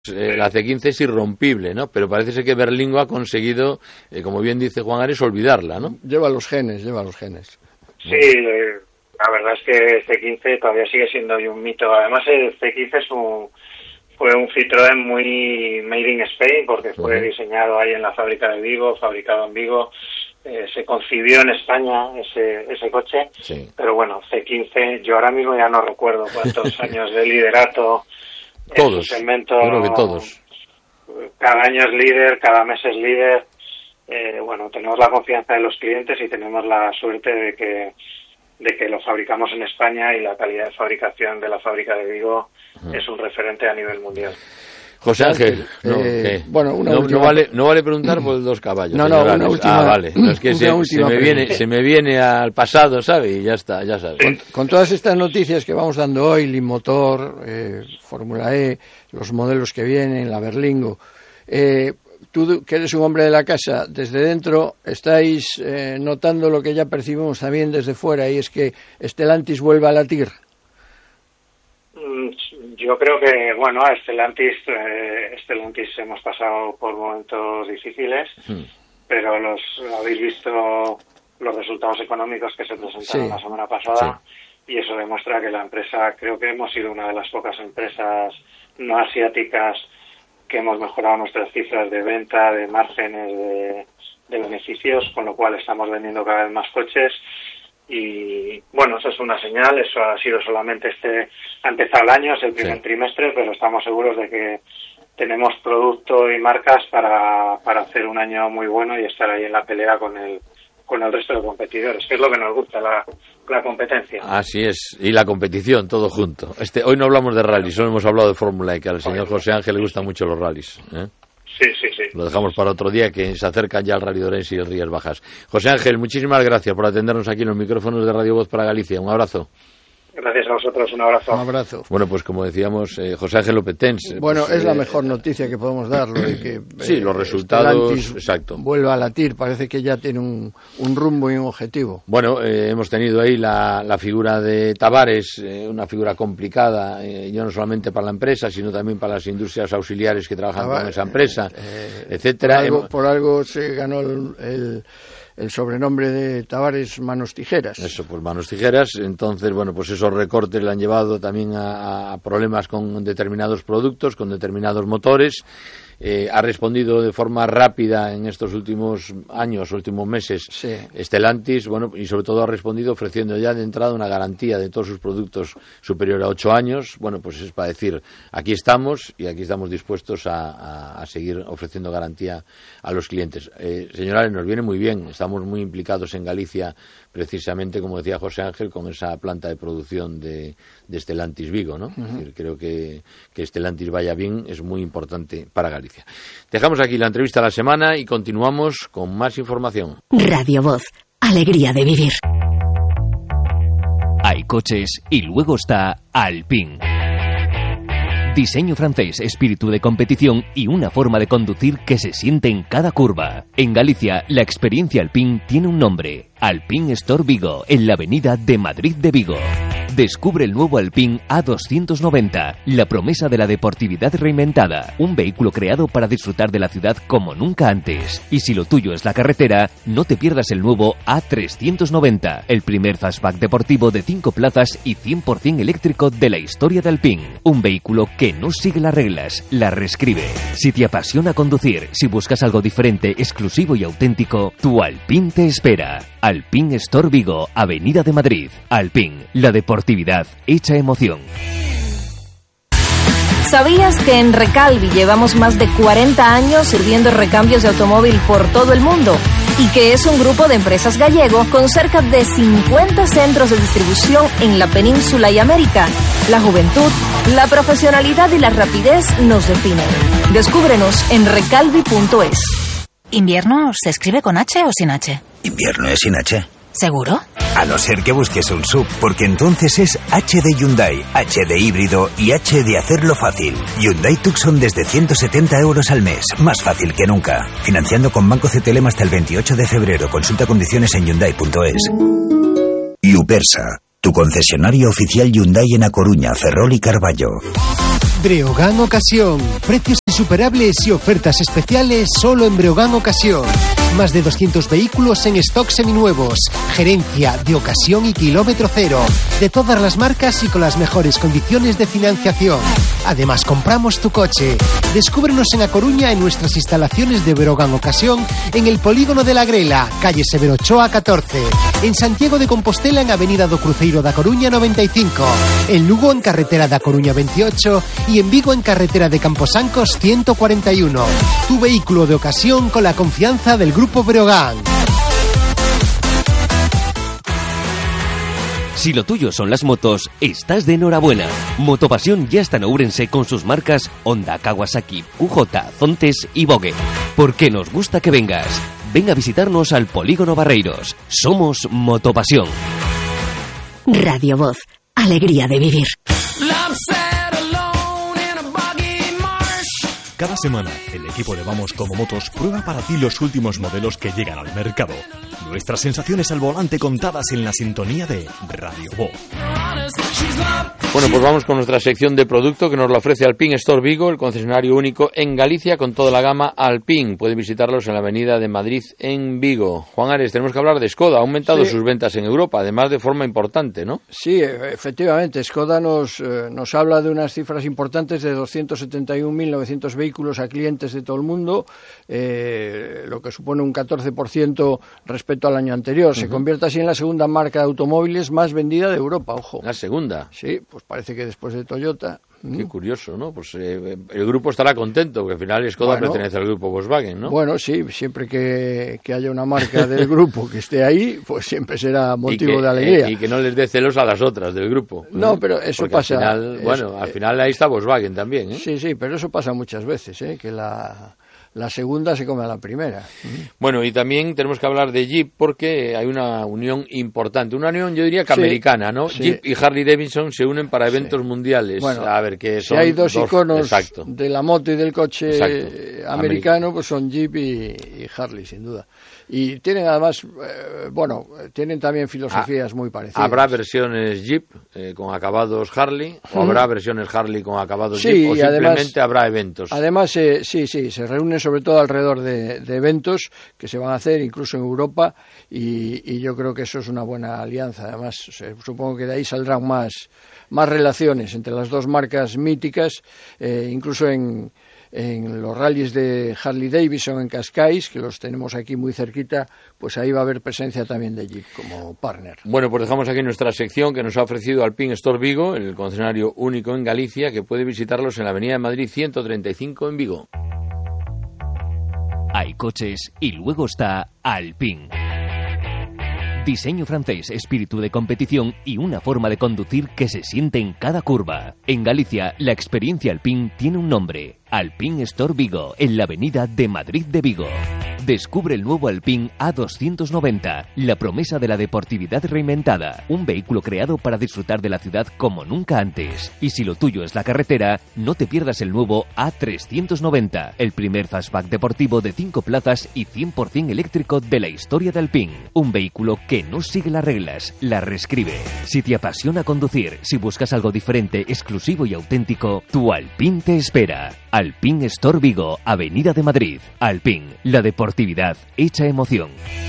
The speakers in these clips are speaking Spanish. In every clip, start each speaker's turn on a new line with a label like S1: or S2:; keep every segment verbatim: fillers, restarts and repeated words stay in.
S1: Eh, la C quince es irrompible, ¿no? Pero parece ser que Berlingo ha conseguido, eh, como bien dice Juan Ares, olvidarla, ¿no?
S2: Lleva los genes, lleva los genes.
S3: Sí, eh, la verdad es que el C quince todavía sigue siendo hoy un mito. Además, el C quince es un, fue un Citroën muy made in Spain, porque fue uh-huh. diseñado ahí en la fábrica de Vigo, fabricado en Vigo. Eh, se concibió en España ese ese coche, sí. Pero bueno, C quince, yo ahora mismo ya no recuerdo cuántos años de liderato.
S1: Todos, segmento, creo que todos.
S3: Cada año es líder, cada mes es líder. Eh, bueno, tenemos la confianza de los clientes y tenemos la suerte de que de que lo fabricamos en España y la calidad de fabricación de la fábrica de Vigo uh-huh. es un referente a nivel mundial.
S1: José Ángel, no,
S2: eh, bueno, una
S1: no,
S2: última...
S1: no vale no vale preguntar por dos caballos.
S2: No, no, una última,
S1: ah, vale. No, es que se, se me viene
S2: pregunta.
S1: se me viene al pasado, ¿sabe? Y ya está, ya sabes.
S2: Con, con todas estas noticias que vamos dando hoy, Limotor, eh, Fórmula E, los modelos que vienen, la Berlingo, eh, tú que eres un hombre de la casa, desde dentro estáis eh, notando lo que ya percibimos también desde fuera, y es que Stellantis vuelve a latir.
S3: Yo creo que, bueno, a Stellantis, eh, Stellantis hemos pasado por momentos difíciles, sí. pero los habéis visto los resultados económicos que se presentaron sí. la semana pasada sí. y eso demuestra que la empresa, creo que hemos sido una de las pocas empresas no asiáticas que hemos mejorado nuestras cifras de venta, de márgenes, de, de beneficios, con lo cual estamos vendiendo cada vez más coches. Y bueno, eso es una señal, eso ha sido solamente este, ha empezado el año, es el primer sí. trimestre, pero estamos seguros de que tenemos producto y marcas para, para hacer un año muy bueno y estar ahí en la pelea con el, con el resto de competidores, que es lo que nos gusta, la, la competencia.
S1: Así es, y la competición, todo junto. Este, hoy no hablamos de rallies, solo hemos hablado de Fórmula E, que al señor José Ángel le gustan mucho los rallies, ¿eh?
S3: Sí, sí, sí.
S1: Lo dejamos para otro día, que se acercan ya el Rally de Orense y el Rías Bajas. José Ángel, muchísimas gracias por atendernos aquí en los micrófonos de Radio Voz para Galicia. Un abrazo.
S3: Gracias a vosotros, un abrazo.
S2: Un abrazo.
S1: Bueno, pues como decíamos, eh, José Ángel Lopetens.
S2: Bueno,
S1: pues,
S2: es la
S1: eh,
S2: mejor noticia que podemos dar, lo de que
S1: sí,
S2: eh,
S1: los resultados, exacto.
S2: Vuelva a latir, parece que ya tiene un, un rumbo y un objetivo.
S1: Bueno, eh, hemos tenido ahí la, la figura de Tavares, eh, una figura complicada, eh, ya no solamente para la empresa, sino también para las industrias auxiliares que trabajan Tavares, con esa empresa, eh, etcétera.
S2: Por algo, por algo se ganó el... el el sobrenombre de Tavares Manos Tijeras.
S1: Eso, pues Manos Tijeras. Entonces, bueno, pues esos recortes le han llevado también a, a problemas con determinados productos, con determinados motores. Eh, ha respondido de forma rápida en estos últimos años, últimos meses,
S2: sí.
S1: Stellantis, bueno, y sobre todo ha respondido ofreciendo ya de entrada una garantía de todos sus productos superior a ocho años. Bueno, pues es para decir, aquí estamos y aquí estamos dispuestos a, a, a seguir ofreciendo garantía a los clientes. Eh, señores, nos viene muy bien, estamos muy implicados en Galicia, precisamente, como decía José Ángel, con esa planta de producción de, de Stellantis Vigo, ¿no? Uh-huh. Es decir, creo que, que Stellantis vaya bien es muy importante para Galicia. Dejamos aquí la entrevista de la semana y continuamos con más información.
S4: Radio Voz, alegría de vivir.
S5: Hay coches y luego está Alpine. Diseño francés, espíritu de competición y una forma de conducir que se siente en cada curva. En Galicia, la experiencia Alpine tiene un nombre: Alpine Store Vigo, en la avenida de Madrid de Vigo. Descubre el nuevo Alpine A doscientos noventa, la promesa de la deportividad reinventada. Un vehículo creado para disfrutar de la ciudad como nunca antes. Y si lo tuyo es la carretera, no te pierdas el nuevo A trescientos noventa, el primer fastback deportivo de cinco plazas y cien por ciento eléctrico de la historia de Alpine. Un vehículo que no sigue las reglas, las reescribe. Si te apasiona conducir, si buscas algo diferente, exclusivo y auténtico, tu Alpine te espera. Alpine Store Vigo, Avenida de Madrid. Alpine, la deportividad hecha emoción.
S6: ¿Sabías que en Recalvi llevamos más de cuarenta años sirviendo recambios de automóvil por todo el mundo? Y que es un grupo de empresas gallego con cerca de cincuenta centros de distribución en la península y América. La juventud, la profesionalidad y la rapidez nos definen. Descúbrenos en recalvi punto es.
S7: ¿Invierno se escribe con H o sin H?
S8: Invierno es sin H.
S7: ¿Seguro?
S8: A no ser que busques un sub, porque entonces es H de Hyundai, H de híbrido y H de hacerlo fácil. Hyundai Tucson desde ciento setenta euros al mes, más fácil que nunca. Financiando con Banco C T L M hasta el veintiocho de febrero. Consulta condiciones en hyundai punto es. Lupersa, tu concesionario oficial Hyundai en A Coruña, Ferrol y Carballo.
S9: Breogán Ocasión. Precios insuperables y ofertas especiales solo en Breogán Ocasión. Más de doscientos vehículos en stock seminuevos. Gerencia de ocasión y kilómetro cero. De todas las marcas y con las mejores condiciones de financiación. Además, compramos tu coche. Descúbrenos en A Coruña en nuestras instalaciones de Breogán Ocasión en el Polígono de la Grela, calle Severo Ochoa catorce. En Santiago de Compostela en Avenida do Cruzeiro da Coruña noventa y cinco. En Lugo en carretera da Coruña veintiocho y en Vigo en carretera de Camposancos ciento cuarenta y uno. Tu vehículo de ocasión con la confianza del Grupo Breogán.
S5: Si lo tuyo son las motos, estás de enhorabuena. Motopasión ya está en Ourense con sus marcas Honda, Kawasaki, Q J, Zontes y Vogue. Porque nos gusta que vengas. Ven a visitarnos al Polígono Barreiros. Somos Motopasión.
S4: Radio Voz. Alegría de vivir.
S10: Cada semana, el equipo de Vamos Como Motos prueba para ti los últimos modelos que llegan al mercado. Nuestras sensaciones al volante contadas en la sintonía de Radio Voz.
S1: Bueno, pues vamos con nuestra sección de producto que nos la ofrece Alpine Store Vigo, el concesionario único en Galicia con toda la gama Alpine. Pueden visitarlos en la Avenida de Madrid en Vigo. Juan Ares, tenemos que hablar de Skoda. Ha aumentado sí. sus ventas en Europa, además de forma importante, ¿no?
S2: Sí, efectivamente. Skoda nos, eh, nos habla de unas cifras importantes de doscientos setenta y un mil novecientos vehículos a clientes de todo el mundo, eh, lo que supone un catorce por ciento respecto al año anterior. Se uh-huh. convierte así en la segunda marca de automóviles más vendida de Europa, ojo.
S1: ¿La segunda?
S2: Sí, pues parece que después de Toyota.
S1: Qué curioso, ¿no? Pues eh, el grupo estará contento, porque al final Skoda bueno, pertenece al grupo Volkswagen, ¿no?
S2: Bueno, sí, siempre que, que haya una marca del grupo que esté ahí, pues siempre será motivo
S1: que,
S2: de alegría.
S1: Eh, y que no les dé celos a las otras del grupo.
S2: No, ¿eh? Pero eso
S1: porque
S2: pasa...
S1: Al final, bueno,
S2: eso,
S1: al final ahí está Volkswagen también, ¿eh?
S2: Sí, sí, pero eso pasa muchas veces, ¿eh? Que la... la segunda se come a la primera.
S1: Bueno, y también tenemos que hablar de Jeep porque hay una unión importante, una unión yo diría que sí, americana, ¿no? Sí. Jeep y Harley Davidson se unen para eventos sí. mundiales.
S2: Bueno,
S1: a ver, que son
S2: si hay dos, dos iconos
S1: exacto.
S2: de la moto y del coche
S1: exacto.
S2: americano, pues son Jeep y, y Harley, sin duda. Y tienen además, eh, bueno, tienen también filosofías ah, muy parecidas.
S1: ¿Habrá versiones Jeep eh, con acabados Harley? ¿O mm. habrá versiones Harley con acabados
S2: sí,
S1: Jeep? ¿O simplemente
S2: además,
S1: habrá eventos?
S2: Además, eh, sí, sí, se reúnen sobre todo alrededor de, de eventos que se van a hacer incluso en Europa y, y yo creo que eso es una buena alianza. Además, supongo que de ahí saldrán más, más relaciones entre las dos marcas míticas, eh, incluso en... en los rallies de Harley Davidson en Cascais, que los tenemos aquí muy cerquita, pues ahí va a haber presencia también de Jeep como partner.
S1: Bueno, pues dejamos aquí nuestra sección que nos ha ofrecido Alpine Store Vigo, el concesionario único en Galicia, que puede visitarlos en la Avenida de Madrid ciento treinta y cinco en Vigo.
S5: Hay coches y luego está Alpine. Diseño francés, espíritu de competición y una forma de conducir que se siente en cada curva. En Galicia, la experiencia Alpine tiene un nombre. Alpine Store Vigo, en la avenida de Madrid de Vigo. Descubre el nuevo Alpine A doscientos noventa, la promesa de la deportividad reinventada. Un vehículo creado para disfrutar de la ciudad como nunca antes. Y si lo tuyo es la carretera, no te pierdas el nuevo A trescientos noventa, el primer fastback deportivo de cinco plazas y cien por ciento eléctrico de la historia de Alpine. Un vehículo que no sigue las reglas, las reescribe. Si te apasiona conducir, si buscas algo diferente, exclusivo y auténtico, tu Alpine te espera. Alpine Store Vigo, Avenida de Madrid. Alpine, la deportividad hecha emoción.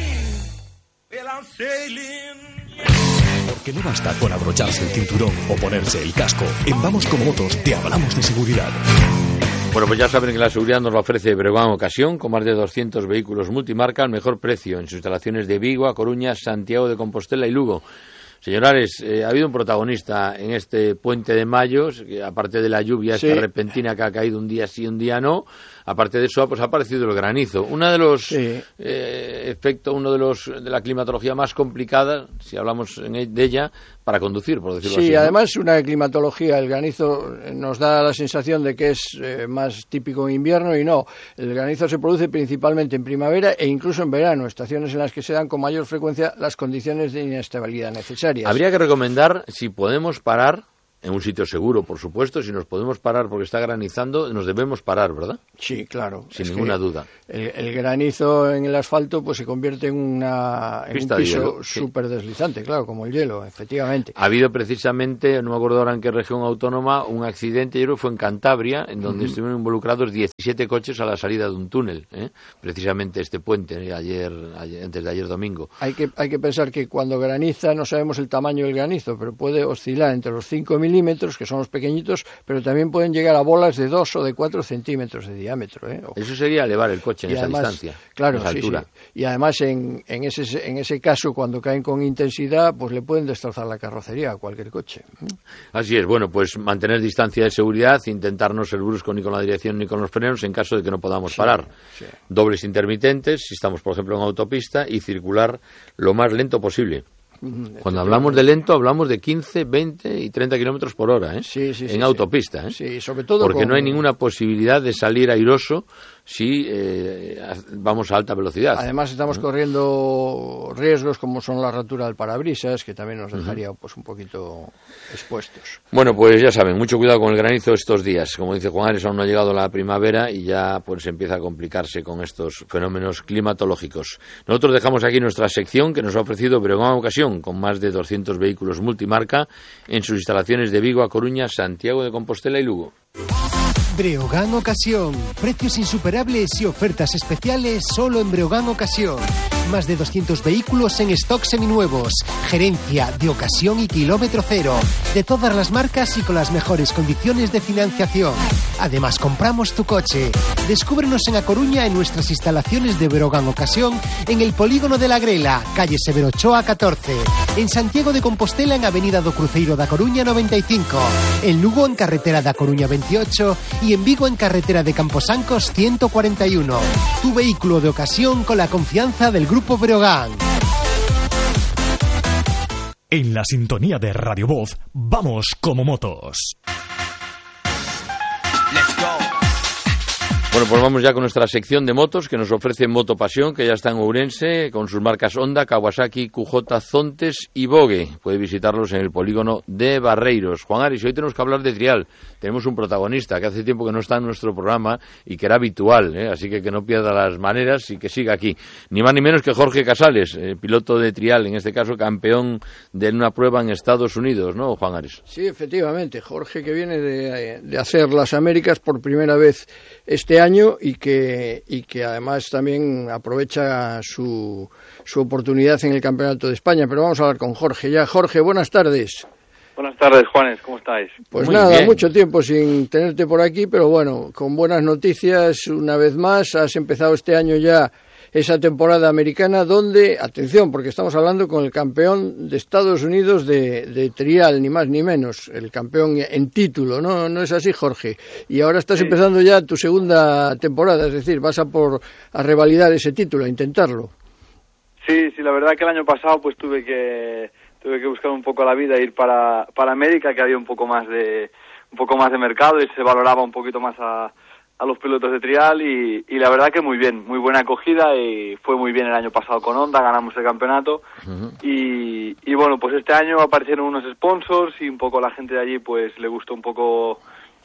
S10: Porque no basta con abrocharse el cinturón o ponerse el casco. En Vamos Como Motos te hablamos de seguridad.
S1: Bueno, pues ya saben que la seguridad nos la ofrece Breogán Ocasión, con más de doscientos vehículos multimarca al mejor precio en sus instalaciones de Vigo, A Coruña, Santiago de Compostela y Lugo. Señor Ares, eh, ha habido un protagonista en este puente de mayo, que aparte de la lluvia sí. esta repentina que ha caído un día sí, un día no, aparte de eso pues ha aparecido el granizo. Uno de los sí. eh, efectos, uno de los de la climatología más complicada, si hablamos en, de ella, para conducir, por decirlo
S2: sí,
S1: así. Sí,
S2: además ¿no? Una climatología, el granizo nos da la sensación de que es eh, más típico en invierno y no. El granizo se produce principalmente en primavera e incluso en verano, estaciones en las que se dan con mayor frecuencia las condiciones de inestabilidad necesarias.
S1: Habría que recomendar, si podemos parar, en un sitio seguro, por supuesto. Si nos podemos parar porque está granizando, nos debemos parar, ¿verdad?
S2: Sí, claro.
S1: Sin ninguna duda.
S2: El, el granizo en el asfalto pues se convierte en, una, en un piso súper deslizante, sí. Claro, como el hielo, efectivamente.
S1: Ha habido precisamente, no me acuerdo ahora en qué región autónoma, un accidente, yo creo que fue en Cantabria, en donde uh-huh. estuvieron involucrados diecisiete coches a la salida de un túnel, ¿eh? Precisamente este puente, ¿eh? ayer, ayer, antes de ayer domingo.
S2: Hay que, hay que pensar que cuando graniza no sabemos el tamaño del granizo, pero puede oscilar entre los cinco milímetros, que son los pequeñitos, pero también pueden llegar a bolas de dos o de cuatro centímetros de diámetro. ¿eh?
S1: Eso sería elevar el coche en y esa además, distancia,
S2: claro,
S1: en esa
S2: sí,
S1: altura.
S2: Sí. Y además en, en, ese, en ese caso, cuando caen con intensidad, pues le pueden destrozar la carrocería a cualquier coche.
S1: Así es, bueno, pues mantener distancia de seguridad, intentar no ser brusco ni con la dirección ni con los frenos en caso de que no podamos sí, parar. Sí. Dobles intermitentes, si estamos, por ejemplo, en autopista, y circular lo más lento posible. Cuando hablamos de lento, hablamos de quince, veinte y treinta kilómetros por hora, ¿eh?
S2: Sí, sí,
S1: en
S2: sí,
S1: autopista, ¿eh?
S2: Sí, sobre todo
S1: porque
S2: con...
S1: no hay ninguna posibilidad de salir airoso si eh, vamos a alta velocidad.
S2: Además estamos ¿eh? corriendo riesgos como son la rotura del parabrisas, que también nos dejaría uh-huh. pues un poquito expuestos.
S1: Bueno, pues ya saben, mucho cuidado con el granizo estos días. Como dice Juan Ares, aún no ha llegado la primavera y ya pues empieza a complicarse con estos fenómenos climatológicos. Nosotros dejamos aquí nuestra sección que nos ha ofrecido Breogán Ocasión, con más de doscientos vehículos multimarca en sus instalaciones de Vigo, A Coruña, Santiago de Compostela y Lugo.
S9: Breogán Ocasión. Precios insuperables y ofertas especiales solo en Breogán Ocasión. Más de doscientos vehículos en stock seminuevos. Gerencia de ocasión y kilómetro cero. De todas las marcas y con las mejores condiciones de financiación. Además, compramos tu coche. Descúbrenos en A Coruña en nuestras instalaciones de Breogán Ocasión en el Polígono de la Grela, calle Severo Ochoa catorce. En Santiago de Compostela en Avenida do Cruceiro da Coruña noventa y cinco. En Lugo en Carretera da Coruña veintiocho. Y en Vigo en Carretera de Camposancos ciento cuarenta y uno. Tu vehículo de ocasión con la confianza del Grupo Breogán.
S10: En la sintonía de Radio Voz, vamos como motos.
S1: Let's go. Bueno, pues vamos ya con nuestra sección de motos que nos ofrece Motopasión, que ya está en Ourense, con sus marcas Honda, Kawasaki, Q J, Zontes y Vogue. Puede visitarlos en el polígono de Barreiros. Juan Aris, hoy tenemos que hablar de trial. Tenemos un protagonista que hace tiempo que no está en nuestro programa y que era habitual, ¿eh? Así que que no pierda las maneras y que siga aquí. Ni más ni menos que Jorge Casales, eh, piloto de trial, en este caso campeón de una prueba en Estados Unidos, ¿no, Juan Aris?
S2: Sí, efectivamente. Jorge, que viene de, de hacer las Américas por primera vez este año y que y que además también aprovecha su, su oportunidad en el Campeonato de España. Pero vamos a hablar con Jorge ya. Jorge, buenas tardes.
S11: Buenas tardes, Juanes, ¿cómo estáis?
S2: Pues Muy nada, bien. Mucho tiempo sin tenerte por aquí, pero bueno, con buenas noticias una vez más. Has empezado este año ya esa temporada americana donde, atención, porque estamos hablando con el campeón de Estados Unidos de, de trial, ni más ni menos, el campeón en título, ¿no? ¿No es así, Jorge? Y ahora estás sí. empezando ya tu segunda temporada, es decir, vas a por a revalidar ese título, a intentarlo.
S11: Sí, sí, la verdad que el año pasado pues tuve que tuve que buscar un poco la vida e ir para para América, que había un poco más de un poco más de mercado y se valoraba un poquito más a a los pilotos de trial y, y la verdad que muy bien, muy buena acogida y fue muy bien el año pasado con Honda, ganamos el campeonato uh-huh. y, y bueno, pues este año aparecieron unos sponsors y un poco la gente de allí pues le gustó un poco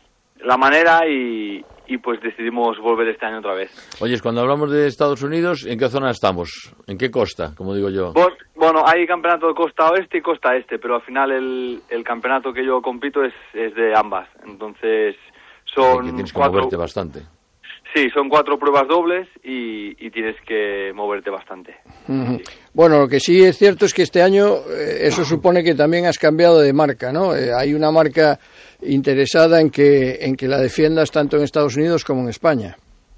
S11: la manera y, y pues decidimos volver este año otra vez.
S1: Oye, cuando hablamos de Estados Unidos, ¿en qué zona estamos? ¿En qué costa, como digo yo?
S11: Pues, bueno, hay campeonato de costa oeste y costa este, pero al final el, el campeonato que yo compito es, es de ambas, entonces son
S1: que tienes que
S11: cuatro,
S1: moverte bastante.
S11: Sí, son cuatro pruebas dobles y, y tienes que moverte bastante.
S2: Uh-huh. Sí. Bueno, lo que sí es cierto es que este año eh, eso supone que también has cambiado de marca, ¿no? Eh, hay una marca interesada en que en que la defiendas tanto en Estados Unidos como en España.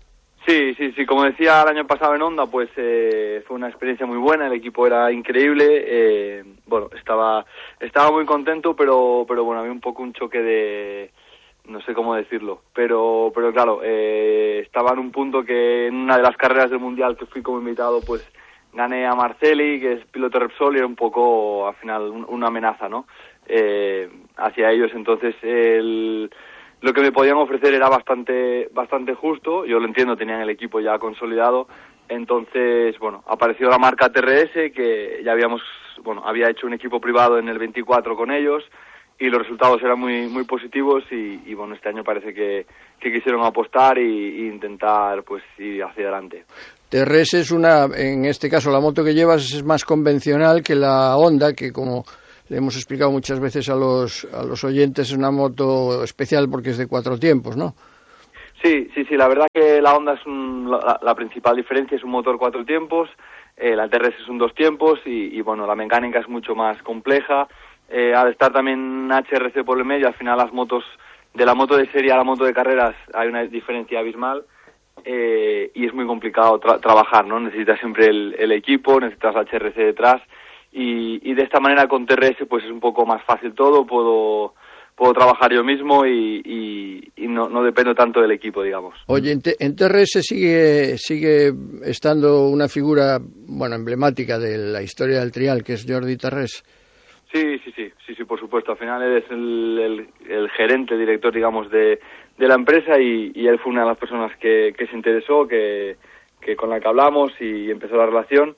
S11: Sí, sí, sí. Como decía el año pasado en Honda, pues eh, fue una experiencia muy buena. El equipo era increíble. Eh, bueno, estaba estaba muy contento, pero pero bueno, había un poco un choque de no sé cómo decirlo, pero pero claro, eh, estaba en un punto que en una de las carreras del Mundial que fui como invitado, pues gané a Marcelli, que es piloto Repsol, y era un poco, al final, un, una amenaza, ¿no?, eh, hacia ellos. Entonces, el, lo que me podían ofrecer era bastante bastante justo, yo lo entiendo, tenían el equipo ya consolidado. Entonces, bueno, apareció la marca T R S, que ya habíamos, bueno, había hecho un equipo privado en el veinticuatro con ellos, y los resultados eran muy muy positivos y, y bueno, este año parece que, que quisieron apostar y, y intentar pues ir hacia adelante.
S2: T R S es una, en este caso la moto que llevas es más convencional que la Honda, que como le hemos explicado muchas veces a los a los oyentes es una moto especial porque es de cuatro tiempos, ¿no?
S11: Sí, sí, sí, la verdad que la Honda es un, la, la principal diferencia, es un motor cuatro tiempos, eh, la T R S es un dos tiempos y, y bueno, la mecánica es mucho más compleja. Eh, al estar también H R C por el medio, al final las motos, de la moto de serie a la moto de carreras hay una diferencia abismal eh, y es muy complicado tra- trabajar, ¿no? Necesitas siempre el, el equipo, necesitas H R C detrás y, y de esta manera con T R S pues es un poco más fácil todo, puedo puedo trabajar yo mismo y, y, y no, no dependo tanto del equipo, digamos.
S2: Oye, en, T- en T R S sigue sigue estando una figura, bueno, emblemática de la historia del trial, que es Jordi Tarrés.
S11: Sí, sí, sí, sí, sí, por supuesto. Al final él es el, el, el gerente, director, digamos, de, de la empresa y, y él fue una de las personas que, que se interesó, que, que con la que hablamos y empezó la relación.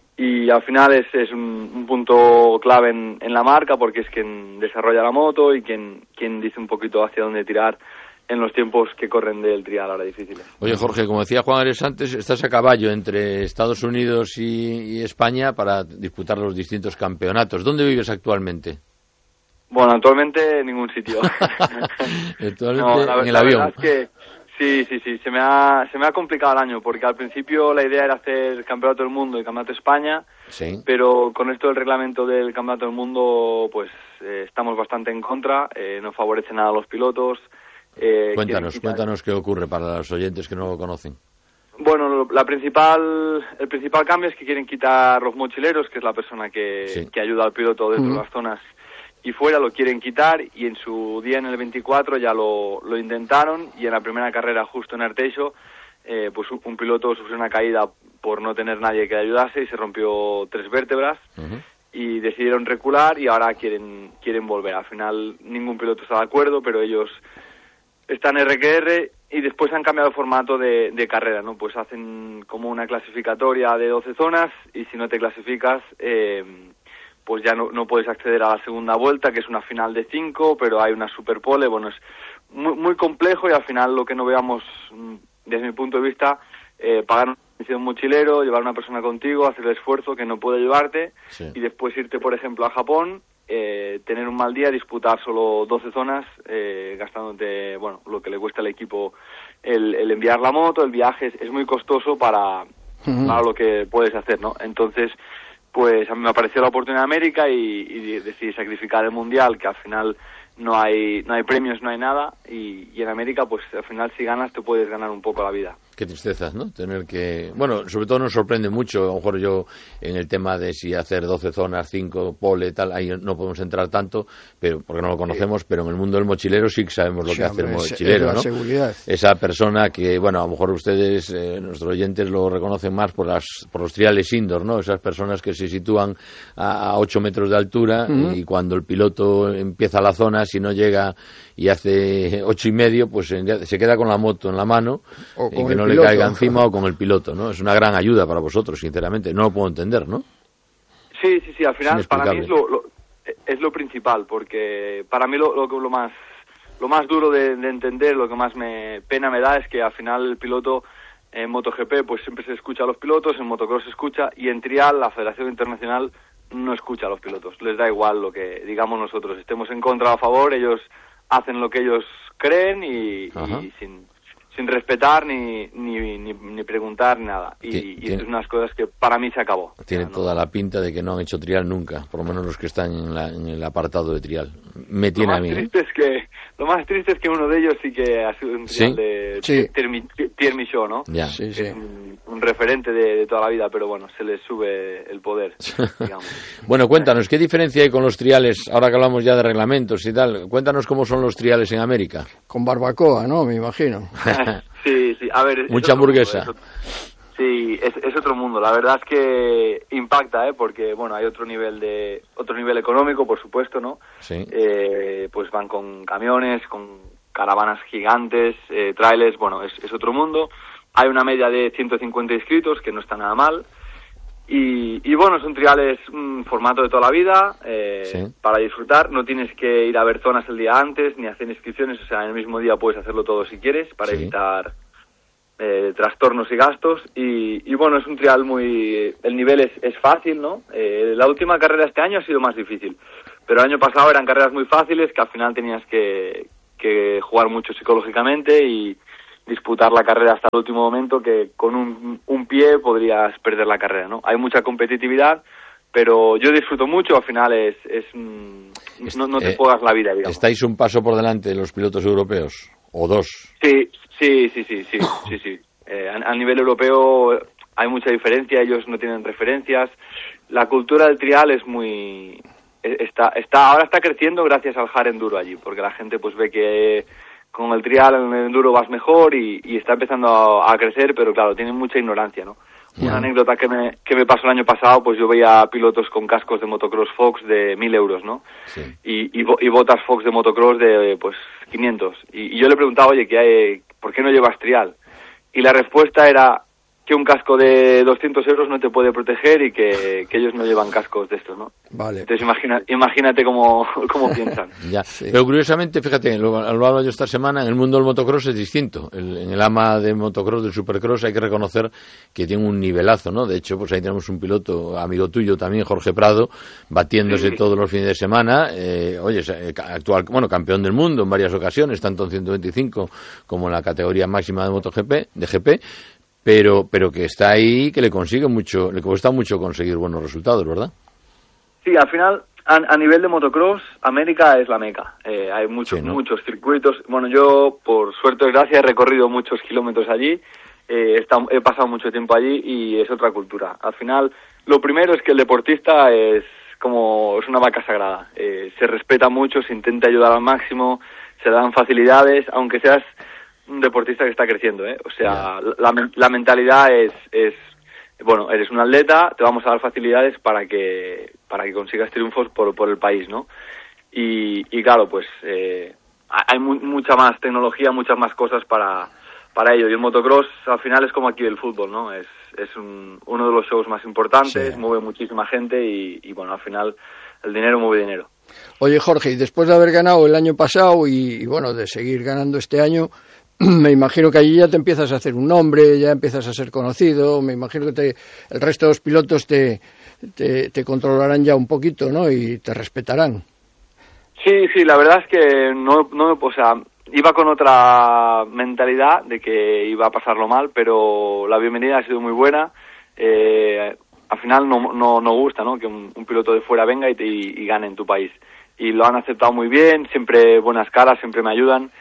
S11: Y al final es, es un, un punto clave en, en la marca porque es quien desarrolla la moto y quien, quien dice un poquito hacia dónde tirar en los tiempos que corren del trial ahora difíciles.
S1: Oye, Jorge, como decía Juan Ares antes, estás a caballo entre Estados Unidos y, y España para disputar los distintos campeonatos. ¿Dónde vives actualmente?
S11: Bueno, actualmente en ningún sitio.
S1: actualmente
S11: no, la,
S1: en el
S11: la
S1: avión.
S11: Verdad es que sí, sí, sí, se me ha se me ha complicado el año porque al principio la idea era hacer Campeonato del Mundo y Campeonato de España,
S1: sí.
S11: Pero con esto del reglamento del Campeonato del Mundo, pues eh, estamos bastante en contra, eh, no favorece nada a los pilotos. Eh,
S1: cuéntanos, cuéntanos qué ocurre para los oyentes que no lo conocen.
S11: Bueno, lo, la principal, el principal cambio es que quieren quitar los mochileros, que es la persona que, sí. que ayuda al piloto dentro uh-huh. de las zonas y fuera, lo quieren quitar y en su día en el veinticuatro ya lo, lo intentaron y en la primera carrera justo en Arteixo, eh, pues un, un piloto sufrió una caída por no tener nadie que le ayudase y se rompió tres vértebras. Uh-huh. Y decidieron recular y ahora quieren quieren volver. Al final ningún piloto está de acuerdo, pero ellos están R Q R y después han cambiado el formato de, de carrera, ¿no? Pues hacen como una clasificatoria de doce zonas y si no te clasificas, eh, pues ya no, no puedes acceder a la segunda vuelta, que es una final de cinco, pero hay una superpole. Bueno, es muy, muy complejo y al final lo que no veamos, desde mi punto de vista, eh, pagar una misión mochilero, llevar a una persona contigo, hacer el esfuerzo que no puede llevarte sí. y después irte, por ejemplo, a Japón, Eh, tener un mal día, disputar solo doce zonas, eh, gastándote, bueno, lo que le cuesta al equipo el, el enviar la moto, el viaje es, es muy costoso para, uh-huh. para lo que puedes hacer, ¿no? Entonces, pues a mí me apareció la oportunidad de América y, y decidí sacrificar el Mundial, que al final no hay no hay premios, no hay nada, y, y en América, pues al final si ganas te puedes ganar un poco la vida.
S1: Qué tristeza, ¿no? Tener que... Bueno, sobre todo nos sorprende mucho, a lo mejor yo en el tema de si hacer doce zonas, cinco, pole, tal, ahí no podemos entrar tanto, pero porque no lo conocemos, sí. pero en el mundo del mochilero sí que sabemos lo sí, que hace hombre, el mochilero, es, es ¿no?
S2: Seguridad.
S1: Esa persona que, bueno, a lo mejor ustedes, eh, nuestros oyentes lo reconocen más por las por los triales indoor, ¿no? Esas personas que se sitúan a ocho metros de altura uh-huh. y cuando el piloto empieza la zona, si no llega y hace ocho y medio, pues se queda con la moto en la mano
S2: o
S1: y que no piloto. le caiga encima o con el piloto, ¿no? Es una gran ayuda para vosotros, sinceramente. No lo puedo entender, ¿no?
S11: Sí, sí, sí. Al final, para mí es lo, lo, es lo principal, porque para mí lo, lo, lo más lo más duro de, de entender, lo que más me pena me da es que al final el piloto en MotoGP pues siempre se escucha a los pilotos, en motocross se escucha y en trial la Federación Internacional no escucha a los pilotos. Les da igual lo que digamos nosotros. Estemos en contra o a favor, ellos hacen lo que ellos creen y, y sin, sin respetar ni, ni, ni, ni preguntar ni nada. Y, y esto es unas cosas que para mí se acabó.
S1: Tiene
S11: o sea,
S1: toda
S11: no.
S1: la pinta de que no han hecho trial nunca, por lo menos los que están en, la, en el apartado de trial. Me tiene
S11: lo más
S1: a mí.
S11: Triste
S1: ¿eh?
S11: es que, lo más triste es que uno de ellos sí que ha sido un trial
S1: ¿Sí?
S11: de
S2: sí.
S11: Pierre Michaud, ¿no?
S1: Ya.
S2: Sí, sí.
S11: Un, un referente de, de toda la vida, pero bueno, se le sube el poder, digamos.
S1: Bueno, cuéntanos, ¿qué diferencia hay con los triales, ahora que hablamos ya de reglamentos y tal? Cuéntanos cómo son los triales en América.
S2: Con barbacoa, ¿no? Me imagino.
S11: Sí, sí, a ver...
S1: Mucha hamburguesa.
S11: Mundo, es, sí, es, es otro mundo. La verdad es que impacta, ¿eh? Porque, bueno, hay otro nivel de otro nivel económico, por supuesto, ¿no?
S1: Sí.
S11: Eh, pues van con camiones, con caravanas gigantes, eh, trailers, bueno, es, es otro mundo. Hay una media de ciento cincuenta inscritos, que no está nada mal. Y, y bueno, es un trial, es un formato de toda la vida, eh, sí. para disfrutar. No tienes que ir a ver zonas el día antes, ni hacer inscripciones, o sea, en el mismo día puedes hacerlo todo si quieres, para sí. evitar eh, trastornos y gastos. Y, y bueno, es un trial muy... El nivel es, es fácil, ¿no? Eh, la última carrera este año ha sido más difícil, pero el año pasado eran carreras muy fáciles que al final tenías que, que jugar mucho psicológicamente y disputar la carrera hasta el último momento, que con un, un pie podrías perder la carrera, ¿no? Hay mucha competitividad, pero yo disfruto mucho, al final es, es no, no te eh, juegas la vida, digamos.
S1: ¿Estáis un paso por delante de los pilotos europeos? ¿O dos?
S11: Sí, sí, sí, sí, sí, sí, sí. Eh, a, a nivel europeo hay mucha diferencia, ellos no tienen referencias. La cultura del trial es muy... está, está ahora está creciendo gracias al hard enduro allí, porque la gente pues ve que con el trial en el enduro vas mejor y, y está empezando a, a crecer, pero claro, tienen mucha ignorancia, ¿no? Yeah. Una anécdota que me, que me pasó el año pasado, pues yo veía pilotos con cascos de motocross Fox de mil euros, ¿no? Sí. Y, y, y botas Fox de motocross de, pues, quinientos. Y, y yo le preguntaba, oye, ¿qué hay, ¿por qué no llevas trial? Y la respuesta era que un casco de doscientos euros no te puede proteger y que, que ellos no llevan cascos de estos, ¿no?
S2: Vale.
S11: Entonces imagina, imagínate cómo, cómo piensan.
S1: Ya. Sí. Pero curiosamente, fíjate, lo, lo hablo yo esta semana, en el mundo del motocross es distinto. El, en el ama de motocross, del supercross, hay que reconocer que tiene un nivelazo, ¿no? De hecho, pues ahí tenemos un piloto, amigo tuyo también, Jorge Prado, batiéndose sí. todos los fines de semana. Eh, oye, actual, bueno, campeón del mundo en varias ocasiones, tanto en ciento veinticinco como en la categoría máxima de MotoGP, de G P. Pero, pero que está ahí, que le consigue mucho, le cuesta mucho conseguir buenos resultados, ¿verdad?
S11: Sí, al final, a, a nivel de motocross, América es la meca. Eh, hay muchos, sí, ¿no? muchos circuitos. Bueno, yo, por suerte o desgracia, he recorrido muchos kilómetros allí, eh, he, estado, he pasado mucho tiempo allí y es otra cultura. Al final, lo primero es que el deportista es como, es una vaca sagrada. Eh, se respeta mucho, se intenta ayudar al máximo, se dan facilidades, aunque seas un deportista que está creciendo, ¿eh? O sea, yeah. la, la mentalidad es, es, bueno, eres un atleta, te vamos a dar facilidades para que para que consigas triunfos por, por el país, ¿no? Y, y claro, pues eh, hay mu mucha más tecnología, muchas más cosas para, para ello. Y el motocross al final es como aquí el fútbol, ¿no? Es, es un, uno de los shows más importantes, sí. mueve muchísima gente y, y, bueno, al final el dinero mueve dinero.
S2: Oye, Jorge, y después de haber ganado el año pasado y, y bueno, de seguir ganando este año, me imagino que allí ya te empiezas a hacer un nombre, ya empiezas a ser conocido, me imagino que te, el resto de los pilotos te, te, te controlarán ya un poquito, ¿no? Y te respetarán.
S11: Sí, sí, la verdad es que no, no, o sea, iba con otra mentalidad de que iba a pasarlo mal, pero la bienvenida ha sido muy buena. Eh, al final no, no, no gusta, ¿no? Que un, un piloto de fuera venga y, te, y, y gane en tu país. Y lo han aceptado muy bien, siempre buenas caras, siempre me ayudan.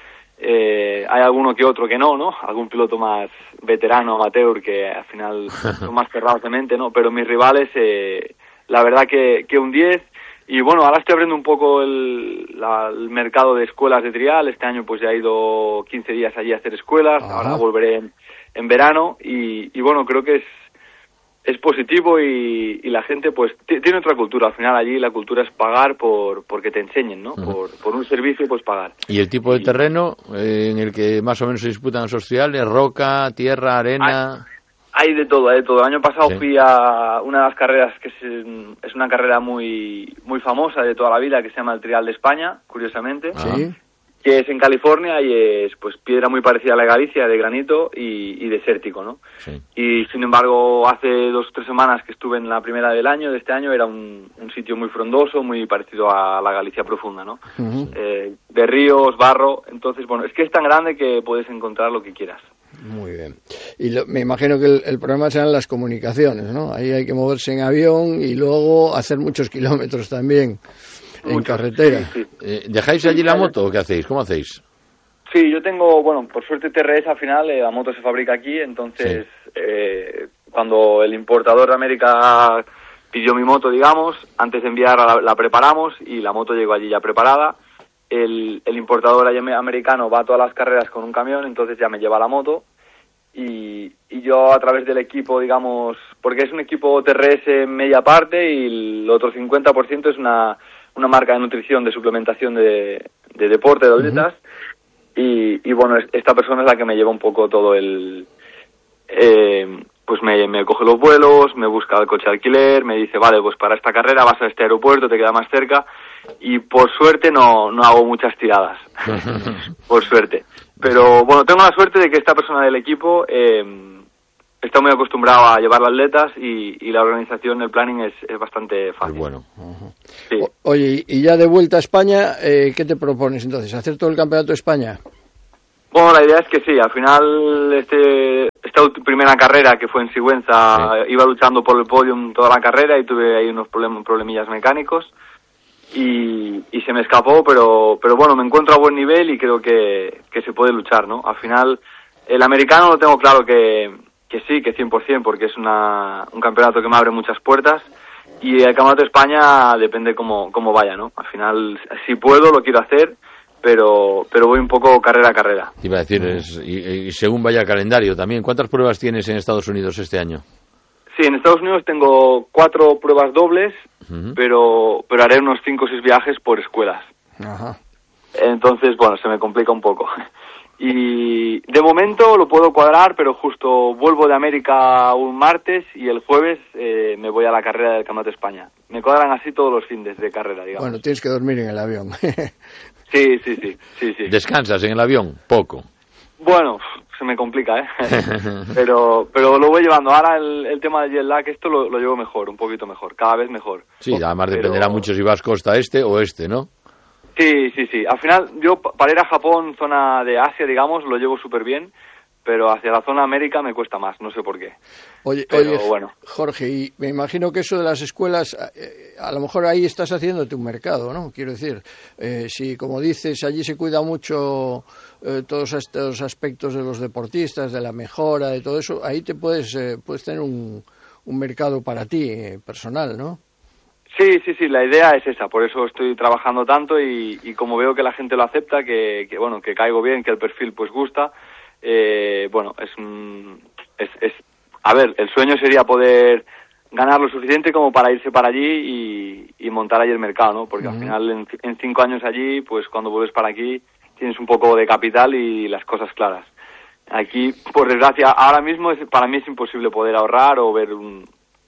S11: Eh, hay alguno que otro que no, ¿no? Algún piloto más veterano, amateur, que al final son más cerrados de mente, ¿no? Pero mis rivales, eh, la verdad que, que un diez. Y bueno, ahora estoy abriendo un poco el, la, el mercado de escuelas de trial. Este año pues ya he ido quince días allí a hacer escuelas. Ajá. Ahora volveré en, en verano. Y, y bueno, creo que es es positivo y, y la gente pues tiene otra cultura. Al final allí la cultura es pagar por porque te enseñen, ¿no? Uh-huh. por, por un servicio pues pagar.
S1: ¿Y el tipo de terreno eh, en el que más o menos se disputan esos triales? ¿Roca, tierra, arena?
S11: Hay, hay de todo, hay de todo. El año pasado sí. fui a una de las carreras que es, es una carrera muy muy famosa de toda la vida, que se llama el Trial de España, curiosamente.
S2: Sí.
S11: Que es en California y es pues piedra muy parecida a la Galicia, de granito y, y desértico, ¿no?
S1: Sí.
S11: Y sin embargo, hace dos o tres semanas que estuve en la primera del año, de este año, era un, un sitio muy frondoso, muy parecido a la Galicia profunda, ¿no? Uh-huh. eh, de ríos, barro, entonces, bueno, es que es tan grande que puedes encontrar lo que quieras.
S2: Muy bien. Y lo, me imagino que el, el problema serán las comunicaciones, ¿no? Ahí hay que moverse en avión y luego hacer muchos kilómetros también. En Mucho, carretera.
S11: Sí, sí.
S1: Eh, ¿Dejáis allí la moto o qué hacéis? ¿Cómo hacéis?
S11: Sí, yo tengo, bueno, por suerte T R S al final, eh, la moto se fabrica aquí, entonces sí. eh, cuando el importador de América pidió mi moto, digamos, antes de enviarla la, la preparamos y la moto llegó allí ya preparada. El, el importador americano va a todas las carreras con un camión, entonces ya me lleva la moto y, y yo a través del equipo, digamos, porque es un equipo T R S en media parte y el otro cincuenta por ciento es una... una marca de nutrición, de suplementación de, de deporte, de atletas, uh-huh. y, y bueno, esta persona es la que me lleva un poco todo el, eh, pues me, me coge los vuelos, me busca el coche de alquiler, me dice, vale, pues para esta carrera vas a este aeropuerto, te queda más cerca, y por suerte no, no hago muchas tiradas, por suerte. Pero bueno, tengo la suerte de que esta persona del equipo eh, está muy acostumbrado a llevar atletas y, y la organización, el planning es, es bastante fácil.
S1: Es bueno.
S2: Uh-huh.
S11: Sí.
S2: O, oye, y ya de vuelta a España, eh, ¿qué te propones entonces? ¿Hacer todo el campeonato de España?
S11: Bueno, la idea es que sí, al final este esta primera carrera que fue en Sigüenza, sí. iba luchando por el podium toda la carrera y tuve ahí unos problem, problemillas mecánicos y, y se me escapó, pero pero bueno, me encuentro a buen nivel y creo que, que se puede luchar, ¿no? Al final, el americano lo tengo claro que, que sí, que cien por ciento, porque es una, un campeonato que me abre muchas puertas y el campeonato de España depende cómo, cómo vaya, ¿no? Al final, si puedo, lo quiero hacer, pero pero voy un poco carrera a carrera.
S1: Te iba a decir, es, y, y según vaya el calendario también, ¿cuántas pruebas tienes en Estados Unidos este año?
S11: Sí, en Estados Unidos tengo cuatro pruebas dobles, uh-huh. pero pero haré unos cinco o seis viajes por escuelas.
S2: Ajá.
S11: Entonces, bueno, se me complica un poco. Y de momento lo puedo cuadrar, pero justo vuelvo de América un martes y el jueves eh, me voy a la carrera del Campeonato de España. Me cuadran así todos los fines de carrera, digamos.
S2: Bueno, tienes que dormir en el avión.
S11: Sí, sí, sí, sí, sí.
S1: ¿Descansas en el avión? Poco.
S11: Bueno, se me complica, ¿eh? pero pero lo voy llevando. Ahora el, el tema del jet lag, esto lo, lo llevo mejor, un poquito mejor, cada vez mejor.
S1: Sí, además
S11: pero...
S1: dependerá mucho si vas costa este o este, ¿no?
S11: Sí, sí, sí. Al final, yo para ir a Japón, zona de Asia, digamos, lo llevo súper bien, pero hacia la zona América me cuesta más, no sé por qué.
S2: Oye,
S11: pero,
S2: oye
S11: bueno.
S2: Jorge, y me imagino que eso de las escuelas, eh, a lo mejor ahí estás haciéndote un mercado, ¿no? Quiero decir, eh, si como dices, allí se cuida mucho eh, todos estos aspectos de los deportistas, de la mejora, de todo eso, ahí te puedes, eh, puedes tener un, un mercado para ti, eh, personal, ¿no?
S11: Sí, sí, sí, la idea es esa, por eso estoy trabajando tanto y, y como veo que la gente lo acepta, que, que bueno, que caigo bien, que el perfil pues gusta, eh, bueno, es, es, es, a ver, el sueño sería poder ganar lo suficiente como para irse para allí y, y montar allí el mercado, ¿no? Porque uh-huh. al final en, en cinco años allí, pues cuando vuelves para aquí tienes un poco de capital y las cosas claras. Aquí, por desgracia, ahora mismo es, para mí es imposible poder ahorrar o ver un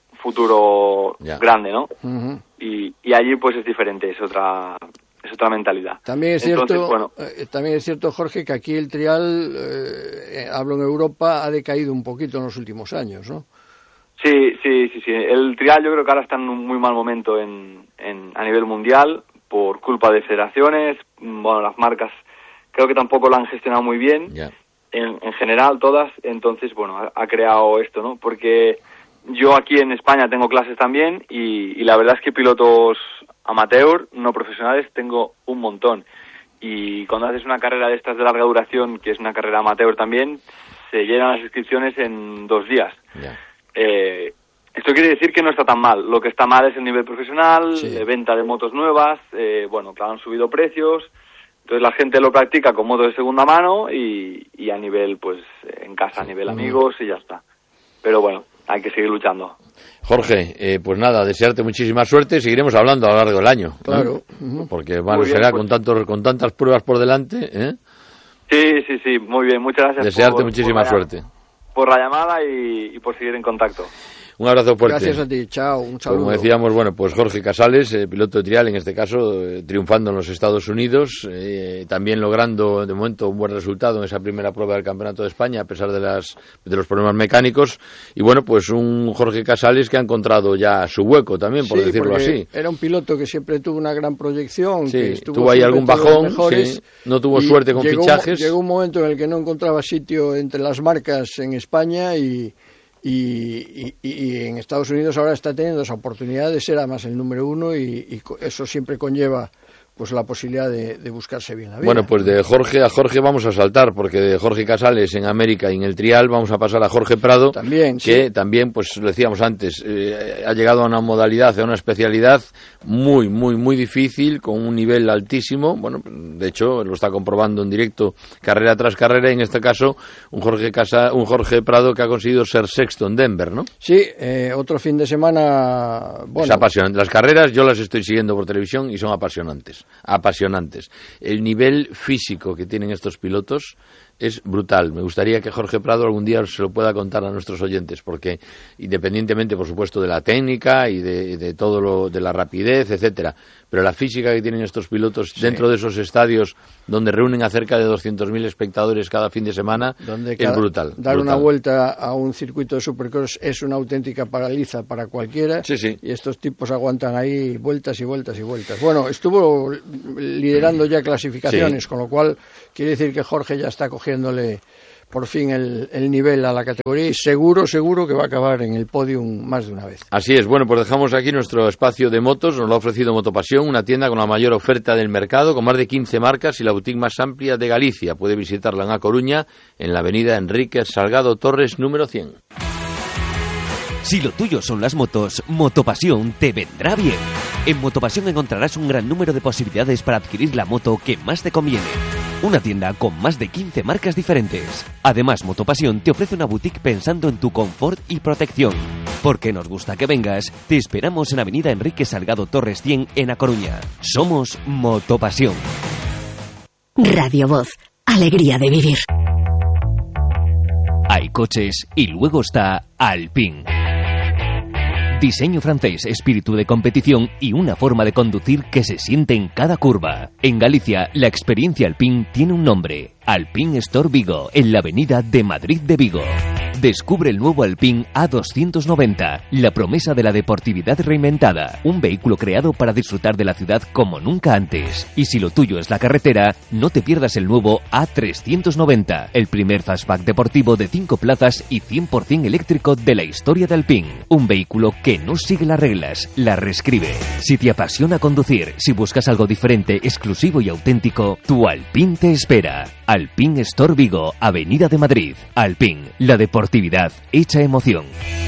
S11: futuro yeah. grande, ¿no?
S2: Uh-huh.
S11: Y, y allí pues es diferente, es otra es otra mentalidad.
S2: También es
S11: Entonces,
S2: cierto,
S11: bueno,
S2: eh, también es cierto, Jorge, que aquí el trial, eh, hablo en Europa, ha decaído un poquito en los últimos años, ¿no?
S11: Sí, sí, sí, sí. El trial yo creo que ahora está en un muy mal momento en, en a nivel mundial por culpa de federaciones, bueno, las marcas creo que tampoco lo han gestionado muy bien,
S1: yeah.
S11: en, en general todas, entonces, bueno, ha, ha creado esto, ¿no? Porque yo aquí en España tengo clases también y, y la verdad es que pilotos amateur, no profesionales, tengo un montón. Y cuando haces una carrera de estas de larga duración, que es una carrera amateur también, se llenan las inscripciones en dos días.
S1: Yeah.
S11: Eh, esto quiere decir que no está tan mal. Lo que está mal es el nivel profesional,
S2: sí.
S11: de venta de motos nuevas, eh, bueno, claro, han subido precios. Entonces la gente lo practica con motos de segunda mano y, y a nivel, pues, en casa, a nivel amigos y ya está. Pero bueno, hay que seguir luchando.
S1: Jorge, eh, pues nada, desearte muchísima suerte. Seguiremos hablando a lo largo del año, ¿no?
S2: Claro.
S1: Porque bueno, será
S11: pues,
S1: con tantos, con tantas pruebas por delante, ¿eh?
S11: Sí, sí, sí, muy bien. Muchas gracias.
S1: Desearte
S11: por,
S1: muchísima
S11: por la,
S1: suerte.
S11: Por la llamada y, y por seguir en contacto.
S1: Un abrazo fuerte.
S2: Gracias a ti, chao, un saludo.
S1: Como decíamos, bueno, pues Jorge Casales, eh, piloto de trial, en este caso, eh, triunfando en los Estados Unidos, eh, también logrando de momento un buen resultado en esa primera prueba del Campeonato de España, a pesar de las de los problemas mecánicos. Y bueno, pues un Jorge Casales que ha encontrado ya su hueco también, por
S2: sí,
S1: decirlo así.
S2: Era un piloto que siempre tuvo una gran proyección.
S1: Sí,
S2: que estuvo
S1: tuvo ahí algún bajón,
S2: mejores,
S1: sí, no tuvo suerte con
S2: llegó,
S1: fichajes.
S2: Llegó un momento en el que no encontraba sitio entre las marcas en España y... Y, y, y en Estados Unidos ahora está teniendo esa oportunidad de ser además el número uno y, y eso siempre conlleva pues la posibilidad de, de buscarse bien la vida.
S1: Bueno, pues de Jorge a Jorge vamos a saltar, porque de Jorge Casales en América y en el trial vamos a pasar a Jorge Prado,
S2: también,
S1: que
S2: sí.
S1: también, pues lo decíamos antes, eh, ha llegado a una modalidad, a una especialidad muy, muy, muy difícil, con un nivel altísimo. Bueno, de hecho, lo está comprobando en directo carrera tras carrera, y en este caso un Jorge Casa, un Jorge Prado que ha conseguido ser sexto en Denver, ¿no?
S2: Sí, eh, otro fin de semana... Bueno.
S1: Es apasionante. Las carreras yo las estoy siguiendo por televisión y son apasionantes. apasionantes. El nivel físico que tienen estos pilotos es brutal. Me gustaría que Jorge Prado algún día se lo pueda contar a nuestros oyentes, porque independientemente, por supuesto, de la técnica y de, de todo lo, de la rapidez, etcétera, pero la física que tienen estos pilotos sí. dentro de esos estadios donde reúnen a cerca de doscientos mil espectadores cada fin de semana, donde es brutal.
S2: Dar
S1: brutal.
S2: una vuelta a un circuito de Supercross es una auténtica paliza para cualquiera,
S1: sí, sí.
S2: y estos tipos aguantan ahí vueltas y vueltas y vueltas. Bueno, estuvo liderando ya clasificaciones, sí. con lo cual quiere decir que Jorge ya está cogiéndole por fin el, el nivel a la categoría y seguro, seguro que va a acabar en el podium más de una vez.
S1: Así es. Bueno, pues dejamos aquí nuestro espacio de motos. Nos lo ha ofrecido Motopasión, una tienda con la mayor oferta del mercado, con más de quince marcas y la boutique más amplia de Galicia. Puede visitarla en A Coruña, en la avenida Enrique Salgado Torres, número cien.
S5: Si lo tuyo son las motos, Motopasión te vendrá bien. En Motopasión encontrarás un gran número de posibilidades para adquirir la moto que más te conviene. Una tienda con más de quince marcas diferentes. Además, Motopasión te ofrece una boutique pensando en tu confort y protección. Porque nos gusta que vengas, te esperamos en avenida Enrique Salgado Torres cien en A Coruña. Somos Motopasión.
S4: Radio Voz, alegría de vivir.
S5: Hay coches y luego está Alpine. Diseño francés, espíritu de competición y una forma de conducir que se siente en cada curva. En Galicia, la experiencia Alpine tiene un nombre. Alpine Store Vigo, en la avenida de Madrid de Vigo. Descubre el nuevo Alpine A doscientos noventa, la promesa de la deportividad reinventada. Un vehículo creado para disfrutar de la ciudad como nunca antes. Y si lo tuyo es la carretera, no te pierdas el nuevo A trescientos noventa, el primer fastback deportivo de cinco plazas y cien por ciento eléctrico de la historia de Alpine. Un vehículo que no sigue las reglas, las reescribe. Si te apasiona conducir, si buscas algo diferente, exclusivo y auténtico, tu Alpine te espera. Alpine Store Vigo, avenida de Madrid. Alpine, la deportividad hecha emoción.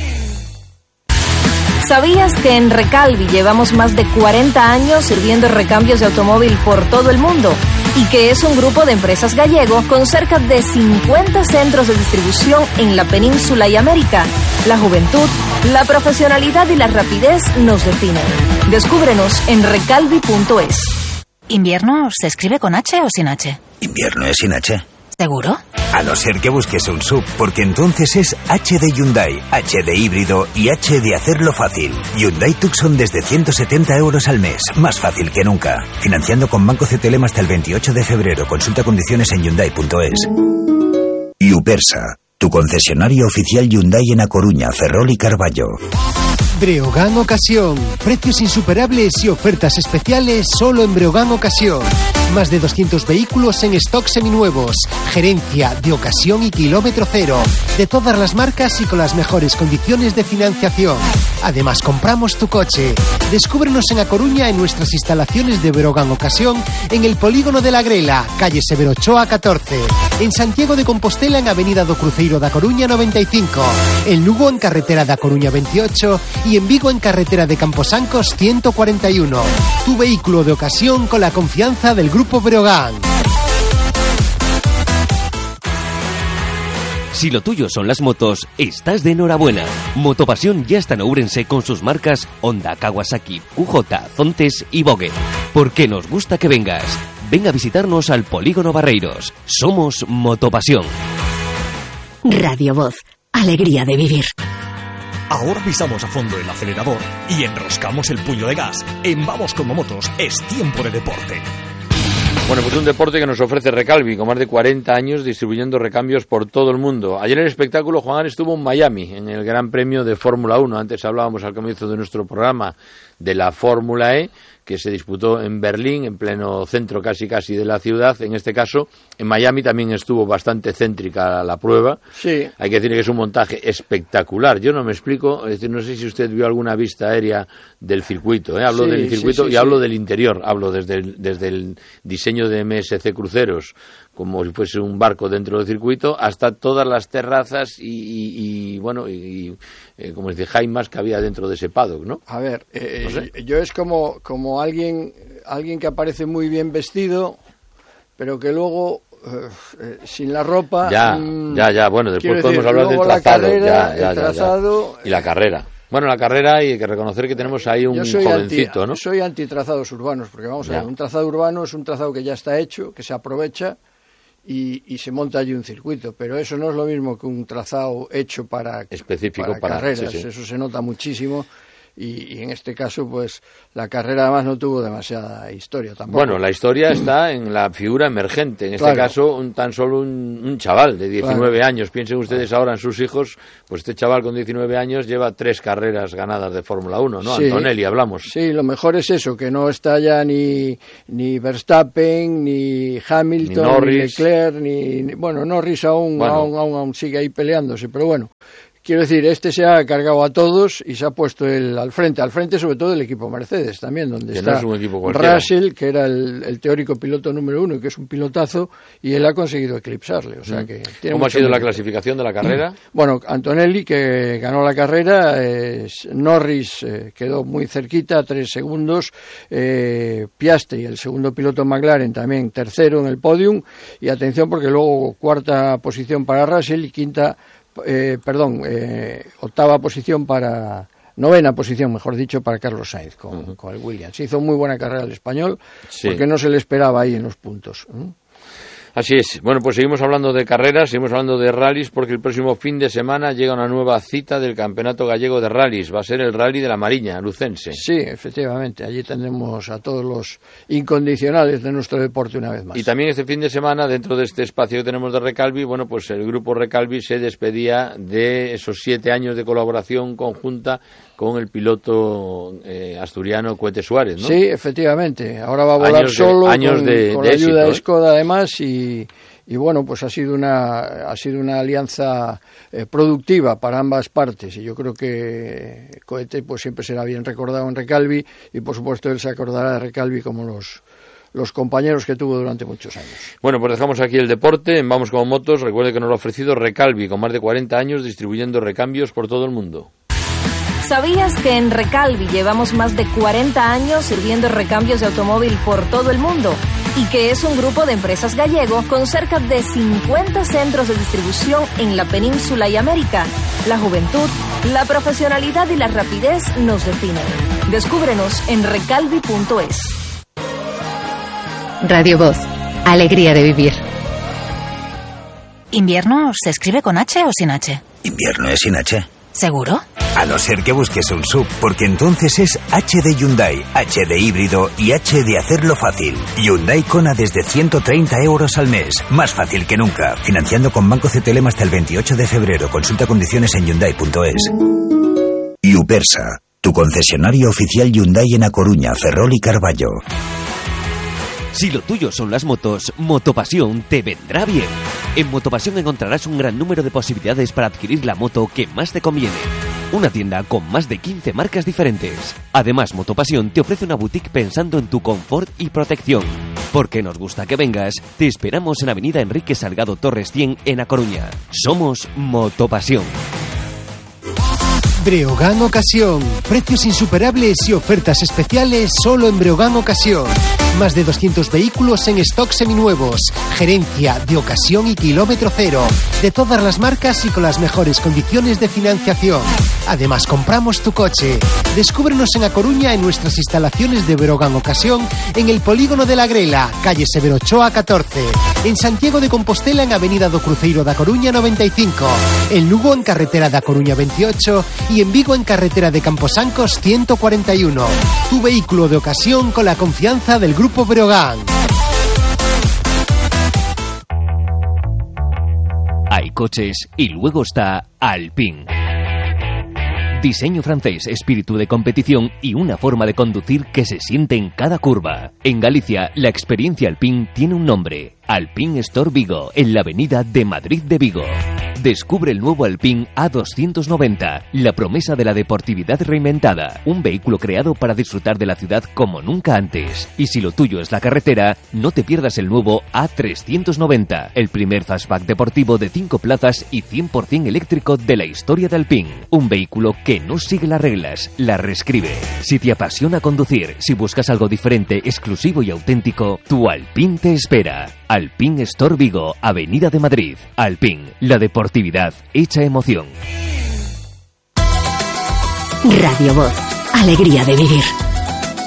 S6: ¿Sabías que en Recalvi llevamos más de cuarenta años sirviendo recambios de automóvil por todo el mundo? Y que es un grupo de empresas gallego con cerca de cincuenta centros de distribución en la península y América. La juventud, la profesionalidad y la rapidez nos definen. Descúbrenos en recalvi punto es.
S7: ¿Invierno se escribe con H o sin H?
S8: Invierno es sin H.
S7: ¿Seguro?
S8: A no ser que busques un sub, porque entonces es H de Hyundai, H de híbrido y H de hacerlo fácil. Hyundai Tucson desde ciento setenta euros al mes, más fácil que nunca. Financiando con Banco C T L M hasta el veintiocho de febrero. Consulta condiciones en hyundai punto es. Upersa, tu concesionario oficial Hyundai en A Coruña, Ferrol y Carballo.
S9: Breogán Ocasión. Precios insuperables y ofertas especiales solo en Breogán Ocasión. Más de doscientos vehículos en stock seminuevos. Gerencia de ocasión y kilómetro cero. De todas las marcas y con las mejores condiciones de financiación. Además, compramos tu coche. Descúbrenos en A Coruña en nuestras instalaciones de Breogán Ocasión en el Polígono de la Grela, calle Severo Ochoa catorce. En Santiago de Compostela en avenida do Cruceiro da Coruña noventa y cinco. En Lugo en carretera da Coruña veintiocho. Y en Vigo en carretera de Camposancos ciento cuarenta y uno. Tu vehículo de ocasión con la confianza del Grupo Breogán.
S5: Si lo tuyo son las motos, estás de enhorabuena. Motopasión ya está en Ourense con sus marcas Honda, Kawasaki, Q J, Zontes y Vogue. Porque nos gusta que vengas. Ven a visitarnos al Polígono Barreiros. Somos Motopasión.
S4: Radio Voz, alegría de vivir.
S10: Ahora pisamos a fondo el acelerador y enroscamos el puño de gas. En Vamos como Motos es tiempo de deporte.
S1: Bueno, pues un deporte que nos ofrece Recalvi, con más de cuarenta años distribuyendo recambios por todo el mundo. Ayer el espectáculo, Juan, estuvo en Miami, en el Gran Premio de Fórmula uno. Antes hablábamos al comienzo de nuestro programa de la Fórmula E, que se disputó en Berlín, en pleno centro casi casi de la ciudad. En este caso, en Miami también estuvo bastante céntrica la prueba.
S2: Sí. Hay
S1: que decir que es un montaje espectacular. Yo no me explico, es decir, no sé si usted vio alguna vista aérea del circuito, ¿eh? Hablo sí, del circuito sí, sí, y sí. hablo del interior, hablo desde el, desde el diseño de M S C Cruceros, como si fuese un barco dentro del circuito, hasta todas las terrazas y, y, y bueno, y, y eh, como dice jaimas que había dentro de ese paddock, ¿no?
S2: A ver, eh, no sé. yo es como, como alguien, alguien que aparece muy bien vestido, pero que luego, eh, sin la ropa...
S1: Ya, mmm, ya, ya, bueno, después podemos decir, hablar del trazado,
S2: carrera,
S1: ya, ya,
S2: el trazado,
S1: ya, ya. Y la carrera. Bueno, la carrera, y hay que reconocer que tenemos ahí un jovencito,
S2: anti,
S1: ¿no?
S2: Soy anti-trazados urbanos, porque vamos a
S1: ya.
S2: ver, un trazado urbano es un trazado que ya está hecho, que se aprovecha, y, y se monta allí un circuito, pero eso no es lo mismo que un trazado hecho para,
S1: específico
S2: para,
S1: para
S2: carreras,
S1: sí, sí.
S2: Eso se nota muchísimo. Y, y en este caso, pues, la carrera además no tuvo demasiada historia tampoco.
S1: Bueno, la historia está en la figura emergente. En este
S2: claro.
S1: caso, un, tan solo un, un chaval de diecinueve
S2: claro.
S1: años. Piensen ustedes ahora en sus hijos, pues este chaval con diecinueve años lleva tres carreras ganadas de Fórmula uno, ¿no?
S2: Sí,
S1: Antonelli, hablamos.
S2: Sí, lo mejor es eso, que no está ya ni, ni Verstappen, ni Hamilton,
S1: ni, Norris.
S2: ni Leclerc, ni, ni... Bueno, Norris aún,
S1: bueno.
S2: aún, aún, aún sigue ahí peleándose, pero bueno... Quiero decir, este se ha cargado a todos y se ha puesto él al frente, al frente sobre todo del equipo Mercedes también, donde
S1: que
S2: está
S1: no es un equipo cualquiera.
S2: Russell, que era el, el teórico piloto número uno y que es un pilotazo, y él ha conseguido eclipsarle. O sea que tiene
S1: ¿Cómo ha sido
S2: mérito.
S1: la clasificación de la carrera?
S2: Bueno, Antonelli, que ganó la carrera, eh, Norris eh, quedó muy cerquita, tres segundos, eh, Piastri, el segundo piloto McLaren, también tercero en el podium, y atención porque luego cuarta posición para Russell y quinta Eh, perdón, eh, octava posición para, novena posición, mejor dicho, para Carlos Sainz con, uh-huh. con el Williams. Hizo muy buena carrera el español, sí. porque no se le esperaba ahí en los puntos. ¿eh?
S1: Así es. Bueno, pues seguimos hablando de carreras, seguimos hablando de rallies, porque el próximo fin de semana llega una nueva cita del Campeonato Gallego de Rallies. Va a ser el Rally de la Mariña, lucense.
S2: Sí, efectivamente. Allí tendremos a todos los incondicionales de nuestro deporte una vez más.
S1: Y también este fin de semana, dentro de este espacio que tenemos de Recalvi, bueno, pues el grupo Recalvi se despedía de esos siete años de colaboración conjunta con el piloto eh, asturiano Cohete Suárez, ¿no?
S2: Sí, efectivamente. Ahora va a volar
S1: años
S2: solo
S1: de, años
S2: con,
S1: de,
S2: con
S1: de
S2: la ayuda
S1: éxito,
S2: de Skoda, ¿eh? además, y, y bueno, pues ha sido una ha sido una alianza eh, productiva para ambas partes, y yo creo que Cohete pues siempre será bien recordado en Recalvi, y por supuesto él se acordará de Recalvi como los los compañeros que tuvo durante muchos años.
S1: Bueno, pues dejamos aquí el deporte, vamos con motos. Recuerde que nos lo ha ofrecido Recalvi, con más de cuarenta años distribuyendo recambios por todo el mundo.
S6: ¿Sabías que en Recalvi llevamos más de cuarenta años sirviendo recambios de automóvil por todo el mundo? Y que es un grupo de empresas gallego con cerca de cincuenta centros de distribución en la península y América. La juventud, la profesionalidad y la rapidez nos definen. Descúbrenos en recalvi punto es.
S4: Radio Voz, alegría de vivir.
S7: ¿Invierno se escribe con H o sin H?
S8: Invierno es sin H.
S7: ¿Seguro?
S8: A no ser que busques un sub, porque entonces es H de Hyundai, H de híbrido y H de hacerlo fácil. Hyundai Kona desde ciento treinta euros al mes. Más fácil que nunca. Financiando con Banco C T L M hasta el veintiocho de febrero. Consulta condiciones en hyundai punto es. Upersa, tu concesionario oficial Hyundai en A Coruña, Ferrol y Carballo.
S5: Si lo tuyo son las motos, Motopasión te vendrá bien. En Motopasión encontrarás un gran número de posibilidades para adquirir la moto que más te conviene. Una tienda con más de quince marcas diferentes. Además, Motopasión te ofrece una boutique pensando en tu confort y protección. Porque nos gusta que vengas, te esperamos en Avenida Enrique Salgado Torres cien en A Coruña. Somos Motopasión.
S9: Breogán Ocasión. Precios insuperables y ofertas especiales solo en Breogán Ocasión. Más de doscientos vehículos en stock seminuevos. Gerencia de ocasión y kilómetro cero. De todas las marcas y con las mejores condiciones de financiación. Además, compramos tu coche. Descúbrenos en A Coruña en nuestras instalaciones de Breogán Ocasión en el Polígono de la Grela, calle Severo Ochoa catorce. En Santiago de Compostela en Avenida do Cruceiro da Coruña noventa y cinco. En Lugo en carretera da Coruña veintiocho y en Vigo en carretera de Camposancos ciento cuarenta y uno. Tu vehículo de ocasión con la confianza del Grupo Breogán.
S5: Hay coches y luego está Alpine. Diseño francés, espíritu de competición y una forma de conducir que se siente en cada curva. En Galicia, la experiencia Alpine tiene un nombre. Alpine Store Vigo, en la avenida de Madrid de Vigo. Descubre el nuevo Alpine A doscientos noventa, la promesa de la deportividad reinventada. Un vehículo creado para disfrutar de la ciudad como nunca antes. Y si lo tuyo es la carretera, no te pierdas el nuevo A trescientos noventa, el primer fastback deportivo de cinco plazas y cien por ciento eléctrico de la historia de Alpine. Un vehículo que no sigue las reglas, las reescribe. Si te apasiona conducir, si buscas algo diferente, exclusivo y auténtico, tu Alpine te espera. Alpine Store Vigo, Avenida de Madrid. Alpine, la deportividad hecha emoción.
S4: Radio Voz, alegría de vivir.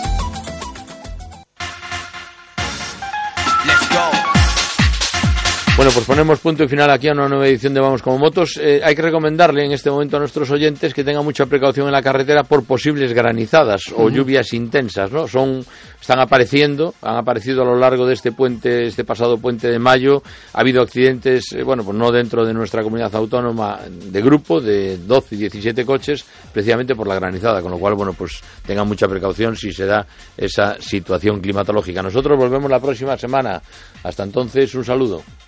S12: Let's go.
S1: Bueno, pues ponemos punto y final aquí a una nueva edición de Vamos como Motos. Eh, hay que recomendarle en este momento a nuestros oyentes que tengan mucha precaución en la carretera por posibles granizadas o uh-huh. lluvias intensas, ¿no? Son, están apareciendo, han aparecido a lo largo de este puente, este pasado puente de mayo. Ha habido accidentes, eh, bueno, pues no dentro de nuestra comunidad autónoma, de grupo, de doce y diecisiete coches, precisamente por la granizada, con lo cual, bueno, pues tengan mucha precaución si se da esa situación climatológica. Nosotros volvemos la próxima semana. Hasta entonces, un saludo.